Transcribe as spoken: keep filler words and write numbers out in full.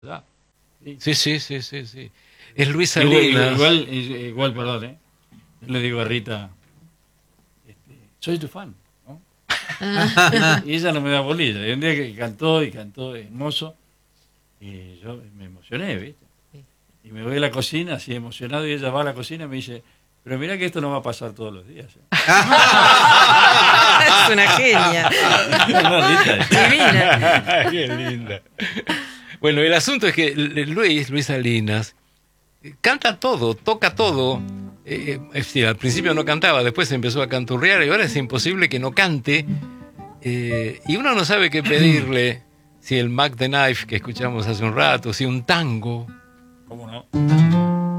allá. Sí, Sí, sí, sí, sí, sí. Es Luis igual, Salinas. igual, igual, perdón, ¿eh? Yo le digo a Rita, este, soy tu fan, ¿no? Ah, Y ella no me da bolilla. Y un día que cantó y cantó hermoso, y yo me emocioné, ¿viste? Y me voy a la cocina así emocionado y ella va a la cocina y me dice, pero mira que esto no va a pasar todos los días. ¿eh? es una genia. No, Rita, Divina. Qué linda. Bueno, el asunto es que L- Luis, Luis Salinas, eh, canta todo, toca todo. Eh, eh, es decir, al principio no cantaba, después empezó a canturrear y ahora es imposible que no cante. Eh, y uno no sabe qué pedirle, si el Mac the Knife que escuchamos hace un rato, si un tango. ¿cómo no?